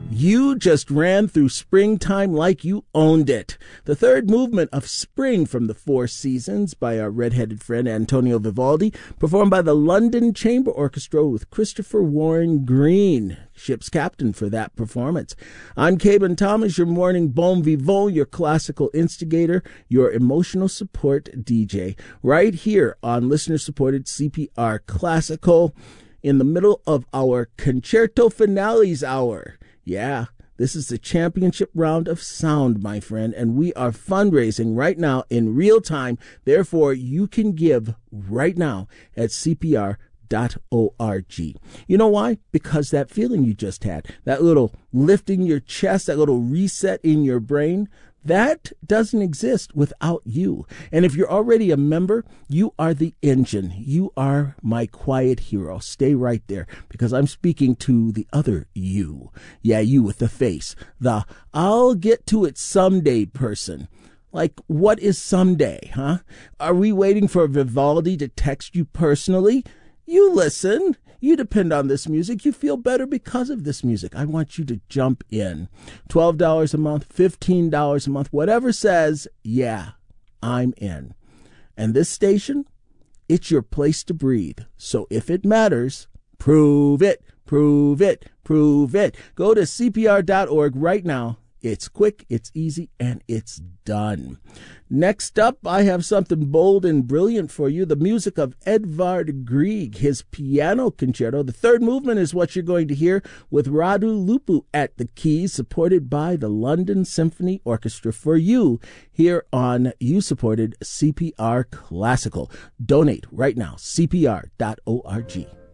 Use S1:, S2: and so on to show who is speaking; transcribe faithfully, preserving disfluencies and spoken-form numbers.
S1: You just ran through springtime like you owned it. The third movement of Spring from the Four Seasons by our red-headed friend Antonio Vivaldi, performed by the London Chamber Orchestra with Christopher Warren Green, ship's captain for that performance. I'm Caben Thomas, your morning bon vivant, your classical instigator, your emotional support D J, right here on listener-supported C P R Classical in the middle of our Concerto Finales Hour. Yeah, this is the championship round of sound, my friend, and we are fundraising right now in real time. Therefore, you can give right now at C P R dot org. You know why? Because that feeling you just had, that little lifting your chest, that little reset in your brain, that doesn't exist without you. And if you're already a member, you are the engine. You are my quiet hero. Stay right there, because I'm speaking to the other you. Yeah, you with the face. The I'll get to it someday person. Like, what is someday, huh? Are we waiting for Vivaldi to text you personally? You listen. You depend on this music. You feel better because of this music. I want you to jump in. twelve dollars a month, fifteen dollars a month, whatever says, yeah, I'm in. And this station, it's your place to breathe. So if it matters, prove it, prove it, prove it. Go to C P R dot org right now. It's quick, it's easy, and it's done. Next up, I have something bold and brilliant for you. The music of Edvard Grieg, his piano concerto. The third movement is what you're going to hear with Radu Lupu at the keys, supported by the London Symphony Orchestra for you here on you-supported C P R Classical. Donate right now, C P R dot org.